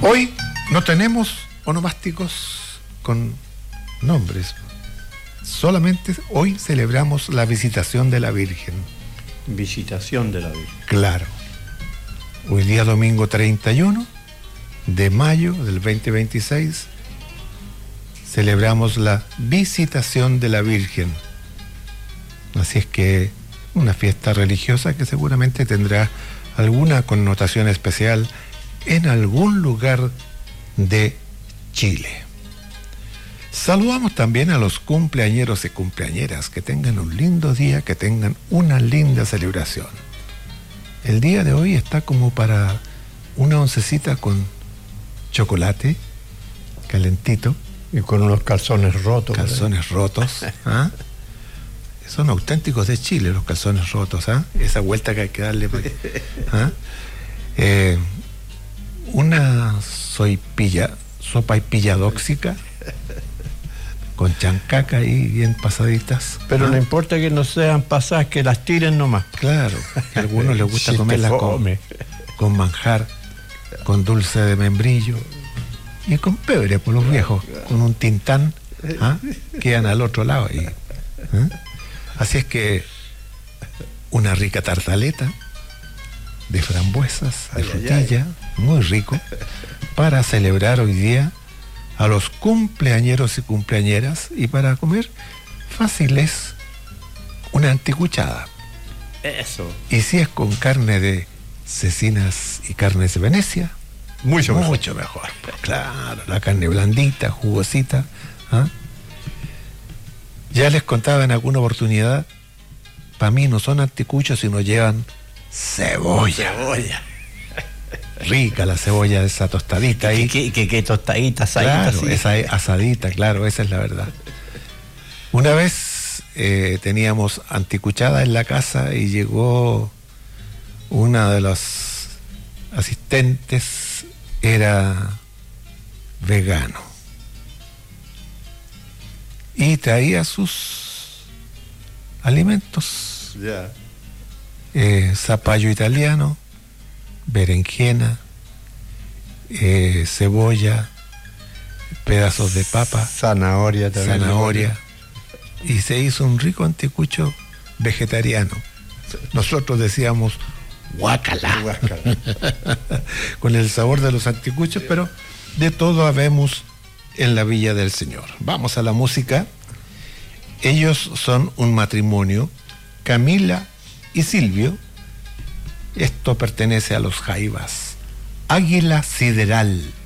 Hoy no tenemos onomásticos con nombres. Solamente hoy celebramos la visitación de la Virgen. Visitación de la Virgen. Claro. Hoy día domingo 31 de mayo del 2026 celebramos la visitación de la Virgen. Así es que una fiesta religiosa que seguramente tendrá alguna connotación especial en algún lugar de Chile. Saludamos también a los cumpleañeros y cumpleañeras, que tengan un lindo día, que tengan una linda celebración. El día de hoy está como para una oncecita con chocolate calentito. Y con unos calzones rotos. Calzones rotos. ¿Ah? Son auténticos de Chile los calzones rotos. ¿Ah? Esa vuelta que hay que darle. ¿Ah? Una sopa y pilladóxica con chancaca ahí bien pasaditas. Pero no importa que no sean pasadas, que las tiren nomás. Claro, que a algunos les gusta comerlas con manjar, con dulce de membrillo y con pebre por los viejos, con un tintán. ¿Ah? Quedan al otro lado. Así es que una rica tartaleta de frambuesas, de frutilla, muy rico, para celebrar hoy día a los cumpleañeros y cumpleañeras, y para comer fácil es una anticuchada. Eso. Y si es con carne de cecinas y carnes de Venecia, mucho mejor. Claro, la carne blandita, jugosita. ¿Ah? Ya les contaba en alguna oportunidad, para mí no son anticuchos, sino llevan cebolla. Rica la cebolla, esa tostadita ahí. ¿Qué tostadita, asadita? Claro, sí. Esa asadita, claro, esa es la verdad. Una vez teníamos anticuchada en la casa y llegó una de las asistentes, era vegano. Y traía sus alimentos. Zapallo italiano, berenjena, cebolla, pedazos de papa, zanahoria también. Y se hizo un rico anticucho vegetariano. Nosotros decíamos guácala. Con el sabor de los anticuchos, pero de todo habemos en la Villa del Señor. Vamos a la música. Ellos son un matrimonio, Camila y Silvio. Esto pertenece a los Jaivas. Águila Sideral.